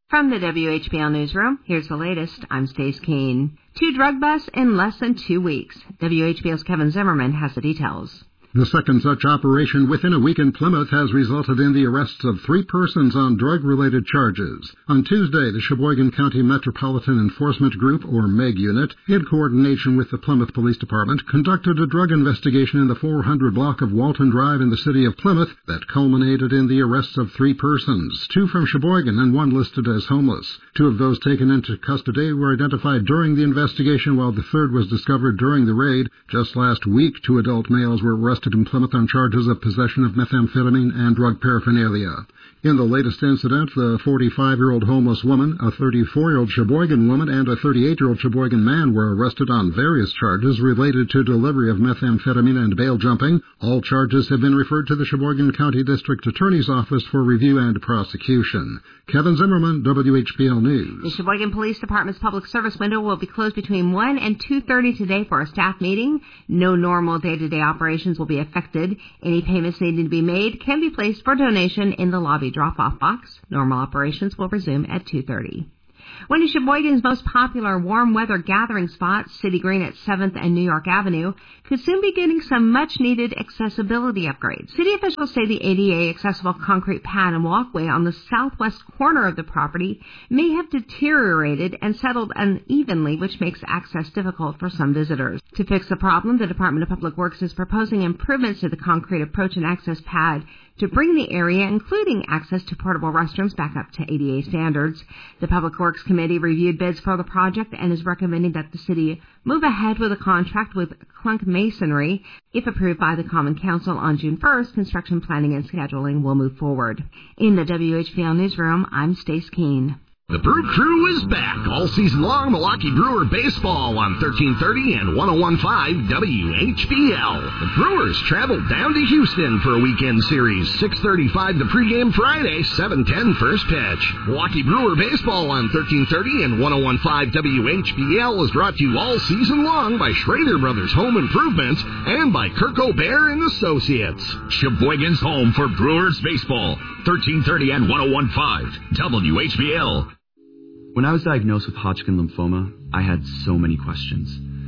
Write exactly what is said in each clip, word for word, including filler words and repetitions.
From the W H B L Newsroom, here's the latest. I'm Stace Keene. Two drug busts in less than two weeks. W H B L's Kevin Zimmerman has the details. The second such operation within a week in Plymouth has resulted in the arrests of three persons on drug-related charges. On Tuesday, the Sheboygan County Metropolitan Enforcement Group, or MEG unit, in coordination with the Plymouth Police Department, conducted a drug investigation in the four hundred block of Walton Drive in the city of Plymouth that culminated in the arrests of three persons, two from Sheboygan and one listed as homeless. Two of those taken into custody were identified during the investigation, while the third was discovered during the raid. Just last week, two adult males were arrested in Plymouth on charges of possession of methamphetamine and drug paraphernalia. In the latest incident, the forty-five-year-old homeless woman, a thirty-four-year-old Sheboygan woman, and a thirty-eight-year-old Sheboygan man were arrested on various charges related to delivery of methamphetamine and bail jumping. All charges have been referred to the Sheboygan County District Attorney's Office for review and prosecution. Kevin Zimmerman, W H B L News. The Sheboygan Police Department's public service window will be closed between one and two thirty today for a staff meeting. No normal day-to-day operations will be affected. Any payments needing to be made can be placed for donation in the lobby drop-off box. Normal operations will resume at two thirty. One of Sheboygan's most popular warm weather gathering spots, City Green at seventh and New York Avenue, could soon be getting some much-needed accessibility upgrades. City officials say the A D A accessible concrete pad and walkway on the southwest corner of the property may have deteriorated and settled unevenly, which makes access difficult for some visitors. To fix the problem, the Department of Public Works is proposing improvements to the concrete approach and access pad to bring the area, including access to portable restrooms, back up to A D A standards. The Public Works Committee reviewed bids for the project and is recommending that the city move ahead with a contract with Clunk Masonry. If approved by the Common Council on June first, construction planning and scheduling will move forward. In the W H B L Newsroom, I'm Stace Keene. The Brew Crew is back all season long. Milwaukee Brewer baseball on thirteen thirty and one oh one point five W H B L. The Brewers traveled down to Houston for a weekend series. six thirty-five the pregame Friday, seven ten first pitch. Milwaukee Brewer baseball on thirteen thirty and one oh one point five W H B L is brought to you all season long by Schrader Brothers Home Improvements and by Kirk O'Bear and Associates. Sheboygan's home for Brewers baseball, thirteen thirty and one oh one point five W H B L. When I was diagnosed with Hodgkin lymphoma, I had so many questions.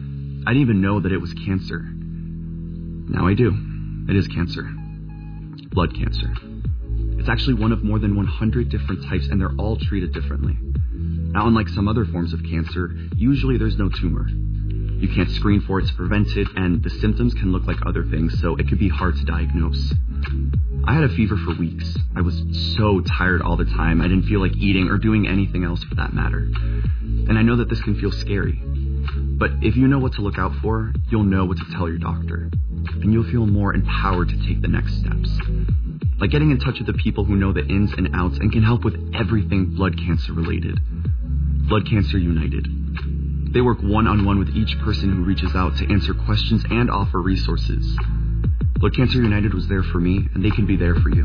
I didn't even know that it was cancer. Now I do. It is cancer. Blood cancer. It's actually one of more than one hundred different types, and they're all treated differently. Now, unlike some other forms of cancer, usually there's no tumor. You can't screen for it to prevent it, and the symptoms can look like other things, so it can be hard to diagnose. I had a fever for weeks. I was so tired all the time, I didn't feel like eating or doing anything else for that matter. And I know that this can feel scary. But if you know what to look out for, you'll know what to tell your doctor. And you'll feel more empowered to take the next steps. Like getting in touch with the people who know the ins and outs and can help with everything blood cancer related. Blood Cancer United. They work one-on-one with each person who reaches out to answer questions and offer resources. Blood Cancer United was there for me, and they can be there for you.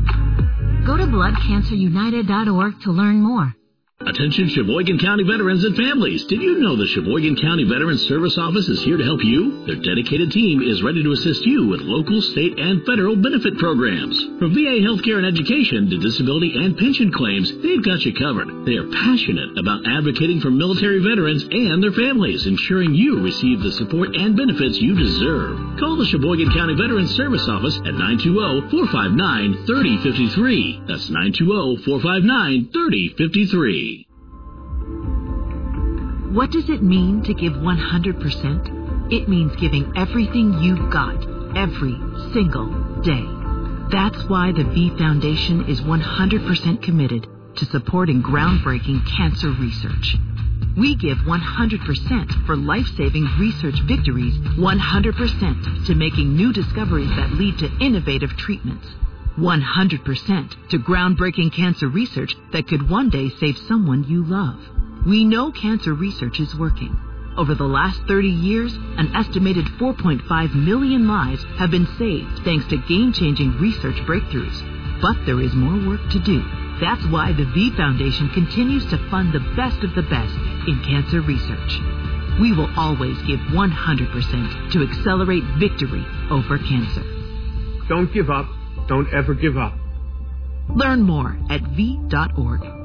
Go to blood cancer united dot org to learn more. Attention Sheboygan County veterans and families. Did you know the Sheboygan County Veterans Service Office is here to help you? Their dedicated team is ready to assist you with local, state, and federal benefit programs. From V A healthcare and education to disability and pension claims, they've got you covered. They are passionate about advocating for military veterans and their families, ensuring you receive the support and benefits you deserve. Call the Sheboygan County Veterans Service Office at nine two zero, four five nine, three zero five three. That's nine two zero, four five nine, three zero five three. What does it mean to give one hundred percent? It means giving everything you've got, every single day. That's why the V Foundation is one hundred percent committed to supporting groundbreaking cancer research. We give one hundred percent for life-saving research victories, one hundred percent to making new discoveries that lead to innovative treatments, one hundred percent to groundbreaking cancer research that could one day save someone you love. We know cancer research is working. Over the last thirty years, an estimated four point five million lives have been saved thanks to game-changing research breakthroughs. But there is more work to do. That's why the V Foundation continues to fund the best of the best in cancer research. We will always give one hundred percent to accelerate victory over cancer. Don't give up. Don't ever give up. Learn more at V dot org.